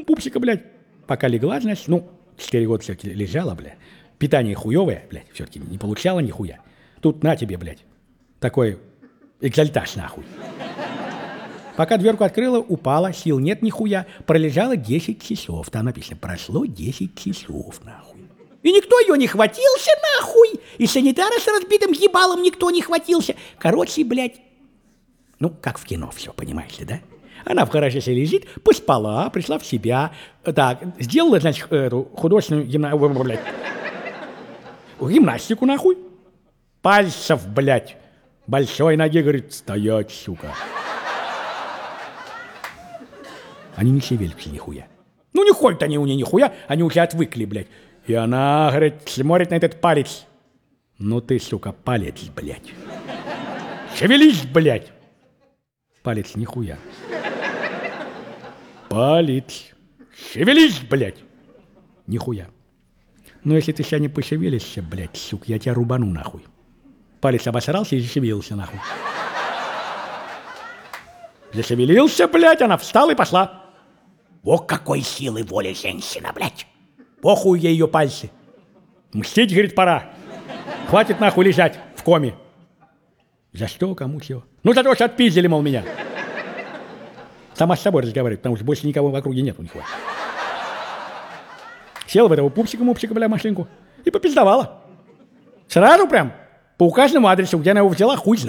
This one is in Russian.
пупсика, блядь. Пока легла, значит, 4 года все-таки лежала, блядь. Питание хуевое, блядь, все-таки не получала нихуя. Тут на тебе, блядь, такой экзальтаж, нахуй. Пока дверку открыла, упала, сил нет нихуя, пролежала 10 часов. Там написано, прошло 10 часов, нахуй. И никто ее не хватился, нахуй. И санитара с разбитым ебалом никто не хватился. Короче, блядь, как в кино все, понимаете, да? Она в гараже себе лежит, поспала, пришла в себя. Так, сделала, значит, эту художественную гимнастику, нахуй. Пальцев, блядь, большой ноги, говорит, стоять, сука. Они не шевелятся нихуя. Не ходят они у нее нихуя, они уже отвыкли, блядь. И она, говорит, смотрит на этот палец. Ты, сука, палец, блядь. Шевелись, блядь. Палец нихуя. Палец. Шевелись, блядь. Нихуя. Если ты сейчас не пошевелишься, блядь, сука, я тебя рубану, нахуй. Палец обосрался и зашевелился, нахуй. Зашевелился, блядь, она встала и пошла. О, какой силы воли женщина, блядь. Похуй ей ее пальцы. Мстить, говорит, пора. Хватит нахуй лежать в коме. За что, кому чего? За то, что отпиздили, мол, меня. Сама с собой разговаривает, потому что больше никого в округе нет у них. Села в этого пупсика-мупсика, бля, машинку и попиздовала. Сразу прям по указанному адресу, где она его взяла, хуй знает.